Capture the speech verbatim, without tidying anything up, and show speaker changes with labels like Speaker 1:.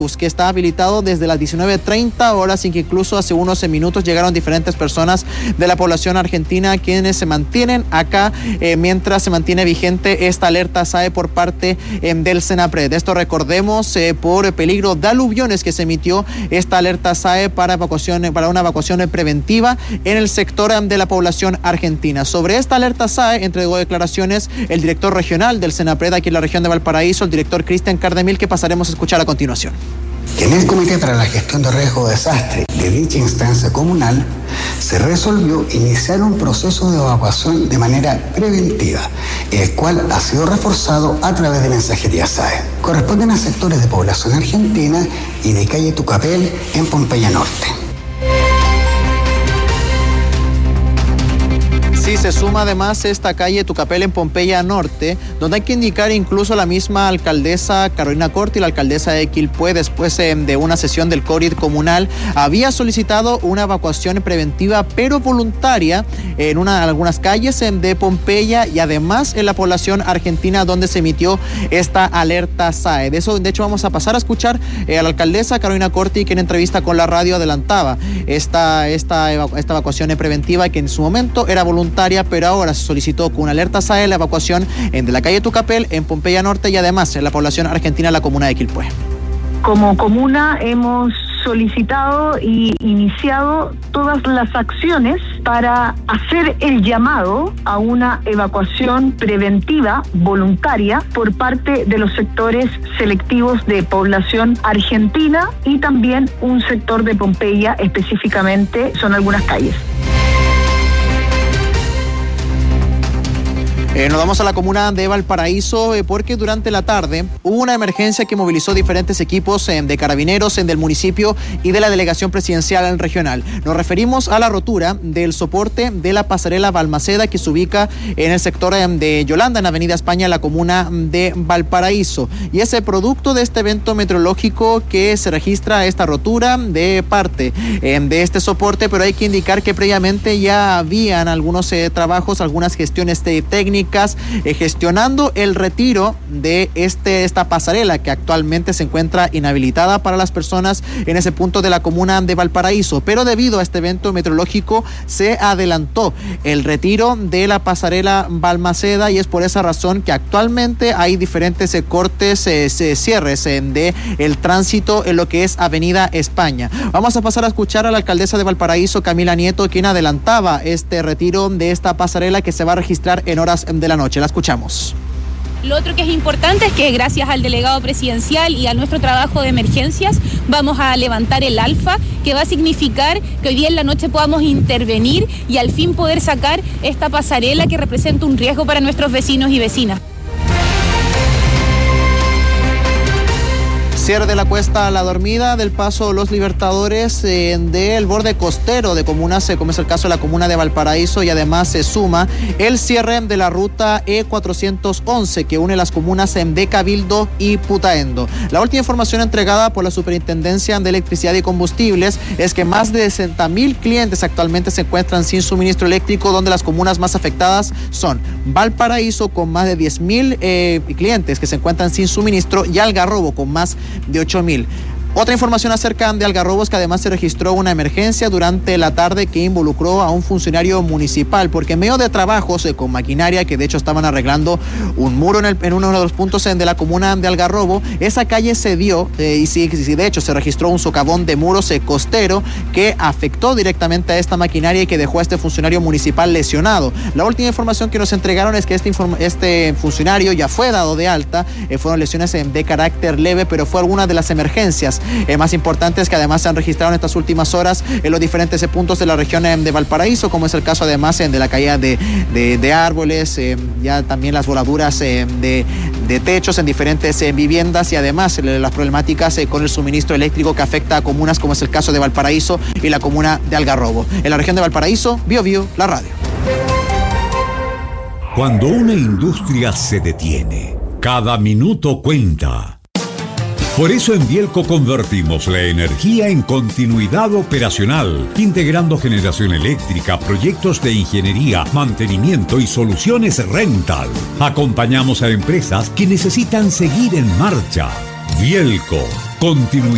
Speaker 1: que está habilitado desde las diecinueve treinta horas y que incluso hace unos minutos llegaron diferentes personas de la población argentina quienes se mantienen acá eh, mientras se mantiene vigente esta alerta S A E por parte eh, del Senapred. Esto recordemos eh, por peligro de aluviones que se emitió esta alerta S A E para evacuación, para una evacuación preventiva en el sector de la población argentina. Sobre esta alerta S A E entregó declaraciones el director regional del Senapred aquí en la región de Valparaíso, el director Cristian Cardemil, que pasaremos a escuchar a continuación.
Speaker 2: En el Comité para la Gestión de Riesgo de Desastre de dicha instancia comunal se resolvió iniciar un proceso de evacuación de manera preventiva, el cual ha sido reforzado a través de mensajería S A E. Corresponden a sectores de población argentina y de calle Tucapel en Pompeya Norte.
Speaker 1: Sí, se suma además esta calle Tucapel en Pompeya Norte, donde hay que indicar incluso la misma alcaldesa Carolina Corti, la alcaldesa de Quilpué, después eh, de una sesión del C O R I D comunal, había solicitado una evacuación preventiva pero voluntaria en una, algunas calles eh, de Pompeya y además en la población argentina donde se emitió esta alerta S A E. De eso, de hecho, vamos a pasar a escuchar eh, a la alcaldesa Carolina Corti, que en entrevista con la radio adelantaba esta, esta, esta evacuación preventiva que en su momento era voluntaria, pero ahora se solicitó con una alerta S A E la evacuación de la calle Tucapel en Pompeya Norte y además en la población argentina, la comuna de Quilpué.
Speaker 3: Como comuna hemos solicitado y iniciado todas las acciones para hacer el llamado a una evacuación preventiva voluntaria por parte de los sectores selectivos de población argentina y también un sector de Pompeya, específicamente son algunas calles.
Speaker 1: Eh, nos vamos a la comuna de Valparaíso eh, porque durante la tarde hubo una emergencia que movilizó diferentes equipos eh, de carabineros eh, del municipio y de la delegación presidencial regional. Nos referimos a la rotura del soporte de la pasarela Balmaceda que se ubica en el sector eh, de Yolanda, en Avenida España, en la comuna de Valparaíso. Y ese producto de este evento meteorológico que se registra esta rotura de parte eh, de este soporte, pero hay que indicar que previamente ya habían algunos eh, trabajos, algunas gestiones eh, técnicas Eh, gestionando el retiro de este, esta pasarela que actualmente se encuentra inhabilitada para las personas en ese punto de la comuna de Valparaíso, pero debido a este evento meteorológico se adelantó el retiro de la pasarela Balmaceda y es por esa razón que actualmente hay diferentes eh, cortes, eh, cierres eh, de el tránsito en lo que es Avenida España. Vamos a pasar a escuchar a la alcaldesa de Valparaíso, Camila Nieto, quien adelantaba este retiro de esta pasarela que se va a registrar en horas de la noche. La escuchamos.
Speaker 4: Lo otro que es importante es que gracias al delegado presidencial y a nuestro trabajo de emergencias vamos a levantar el alfa, que va a significar que hoy día en la noche podamos intervenir y al fin poder sacar esta pasarela que representa un riesgo para nuestros vecinos y vecinas.
Speaker 1: Cierre de la Cuesta La Dormida, del paso Los Libertadores, eh, del borde costero de comunas, eh, como es el caso de la comuna de Valparaíso, y además se suma el cierre de la ruta E cuatrocientos once que une las comunas de Cabildo y Putaendo. La última información entregada por la Superintendencia de Electricidad y Combustibles es que más de sesenta mil clientes actualmente se encuentran sin suministro eléctrico, donde las comunas más afectadas son Valparaíso con más de diez mil eh, clientes que se encuentran sin suministro y Algarrobo con más de ocho mil. Otra información acerca de Algarrobos, que además se registró una emergencia durante la tarde que involucró a un funcionario municipal, porque en medio de trabajos eh, con maquinaria, que de hecho estaban arreglando un muro en, el, en uno de los puntos en, de la comuna de Algarrobo, esa calle se dio eh, y sí, sí, de hecho se registró un socavón de muros eh, costero que afectó directamente a esta maquinaria y que dejó a este funcionario municipal lesionado. La última información que nos entregaron es que este, este funcionario ya fue dado de alta, eh, fueron lesiones eh, de carácter leve, pero fue alguna de las emergencias Eh, más importantes que además se han registrado en estas últimas horas en los diferentes eh, puntos de la región eh, de Valparaíso, como es el caso además eh, de la caída de, de, de árboles, eh, ya también las voladuras eh, de, de techos en diferentes eh, viviendas y además eh, las problemáticas eh, con el suministro eléctrico que afecta a comunas como es el caso de Valparaíso y la comuna de Algarrobo. En la región de Valparaíso, Bio Bio, la radio.
Speaker 5: Cuando una industria se detiene, cada minuto cuenta. Por eso en Bielco convertimos la energía en continuidad operacional, integrando generación eléctrica, proyectos de ingeniería, mantenimiento y soluciones rental. Acompañamos a empresas que necesitan seguir en marcha. Bielco, continuidad.